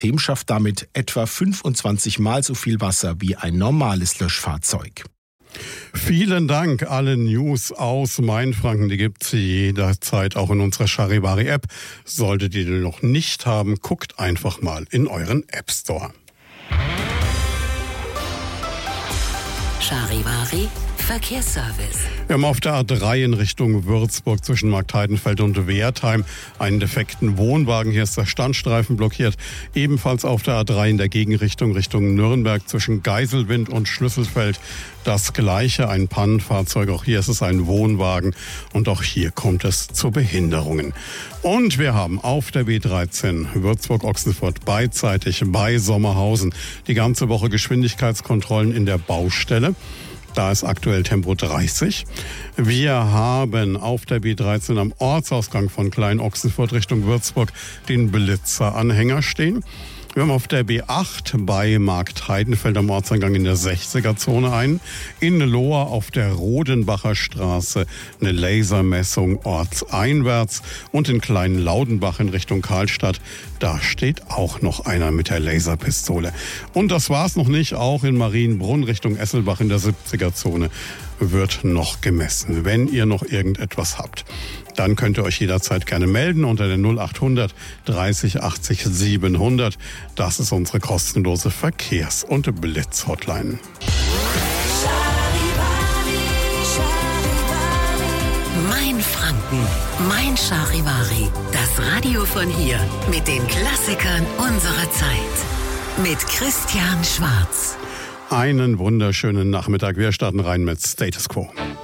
System schafft damit etwa 25 Mal so viel Wasser wie ein normales Löschfahrzeug. Vielen Dank. Alle News aus Mainfranken, die gibt es jederzeit auch in unserer Charivari-App. Solltet ihr die noch nicht haben, guckt einfach mal in euren App Store. Charivari Verkehrsservice. Wir haben auf der A3 in Richtung Würzburg zwischen Marktheidenfeld und Wertheim einen defekten Wohnwagen. Hier ist der Standstreifen blockiert. Ebenfalls auf der A3 in der Gegenrichtung Richtung Nürnberg zwischen Geiselwind und Schlüsselfeld das Gleiche, ein Pannenfahrzeug. Auch hier ist es ein Wohnwagen und auch hier kommt es zu Behinderungen. Und wir haben auf der B13 Würzburg-Ochsenfurt beidseitig bei Sommerhausen die ganze Woche Geschwindigkeitskontrollen in der Baustelle. Da ist aktuell Tempo 30. Wir haben auf der B13 am Ortsausgang von Klein-Ochsenfurt Richtung Würzburg den Blitzer-Anhänger stehen. Wir haben auf der B8 bei Marktheidenfeld am Ortseingang in der 60er-Zone einen. In Lohr auf der Rodenbacher Straße eine Lasermessung ortseinwärts. Und in Klein-Laudenbach in Richtung Karlstadt, da steht auch noch einer mit der Laserpistole. Und das war's noch nicht. Auch in Marienbrunn Richtung Esselbach in der 70er-Zone wird noch gemessen. Wenn ihr noch irgendetwas habt, dann könnt ihr euch jederzeit gerne melden unter der 0800 30 80 700. Das ist unsere kostenlose Verkehrs- und Blitz-Hotline. Mein Franken, mein Charivari. Das Radio von hier mit den Klassikern unserer Zeit. Mit Christian Schwarz. Einen wunderschönen Nachmittag. Wir starten rein mit Status Quo.